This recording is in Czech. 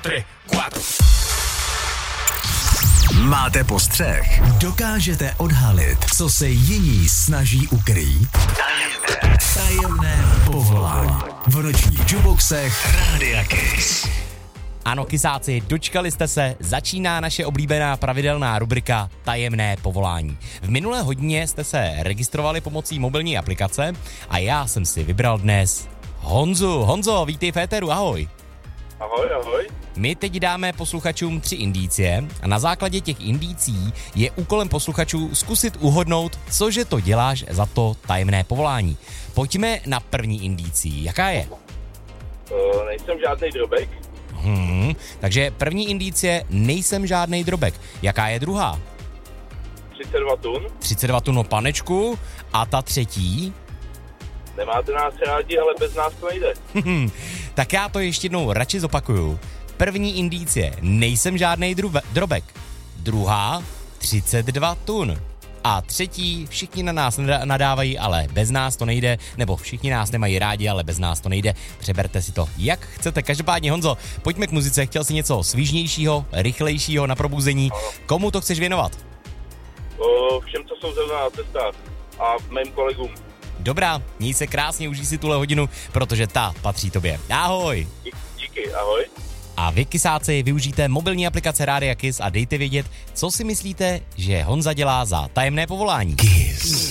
3, 4. Máte postřeh? Dokážete odhalit, co se jiní snaží ukrýt? Tajemné povolání. V nočních juboxech Rádia Kiss. Ano, kysáci, dočkali jste se, začíná naše oblíbená pravidelná rubrika Tajemné povolání. V minulé hodině jste se registrovali pomocí mobilní aplikace a já jsem si vybral dnes Honzu. Honzo, vítej v éteru, ahoj. Ahoj. My teď dáme posluchačům 3 indicie a na základě těch indicí je úkolem posluchačů zkusit uhodnout, cože to děláš za to tajemné povolání. Pojďme na první indicii. Jaká je? Nejsem žádný drobek. Takže první indicie, nejsem žádnej drobek. Jaká je druhá? 32 tun. 32 tun, no panečku. A ta třetí? Nemáte nás rádi, ale bez nás to nejde. Tak já to ještě jednou radši zopakuju. První indicie, nejsem žádnej drobek. Druhá, 32 tun. A třetí, všichni na nás nadávají, ale bez nás to nejde, nebo všichni nás nemají rádi, ale bez nás to nejde. Přeberte si to, jak chcete. Každopádně, Honzo, pojďme k muzice. Chtěl jsi něco svížnějšího, rychlejšího na probuzení. Komu to chceš věnovat? Všem, co jsou zrovna na cestách a mým kolegům. Dobrá, měj se krásně, užij si tuhle hodinu, protože ta patří tobě. Ahoj! Díky, ahoj. A vy, kysáci, využijte mobilní aplikace Rádia Kiss a dejte vědět, co si myslíte, že Honza dělá za tajemné povolání. Kiss.